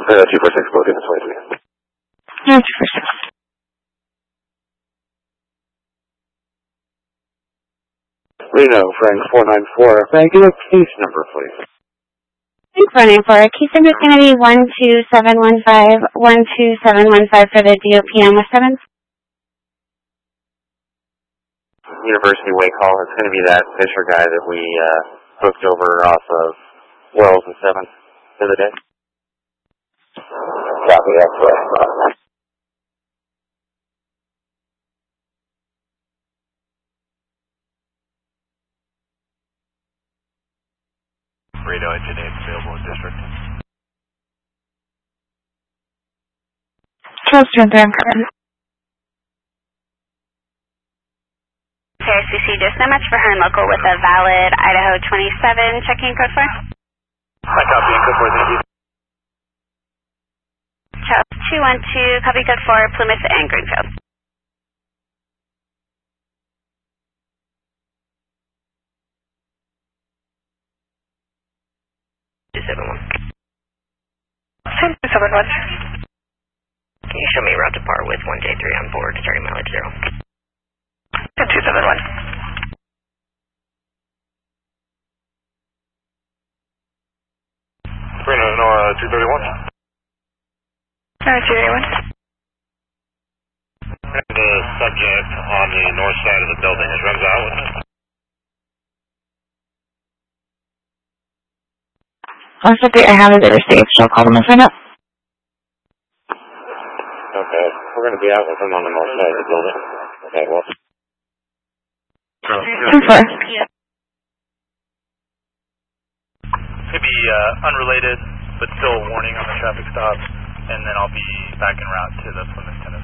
246, go to the 23. Yeah, 246. Reno, Frank 494. May I get a case number, please? Frank 494. Case number is going to be 12715, 12715 for the DOPM with 7. University Way call. It's going to be that Fisher guy that we booked over off of Wells and 7th the other day. Copy, that's right. Reno engine 8 available in district. Charles Jones, I'm KRCC, just so much for her and local with a valid Idaho 27 checking code 4. I copy and code 4, thank you. Charles 212, copy code 4, Plymouth and Greenfield. Can you show me route to bar with 1J3 on board, starting mileage 0? 271. Reno, Nora 231. Nora 231. The subject on the north side of the building is runs out. Last update I have is it received. Shall I call them and find out? Okay, we're going to be out with him on the north side of the building. Okay, well. Could be unrelated, but still a warning on the traffic stop, and then I'll be back en route to the Plymouth, Tennessee.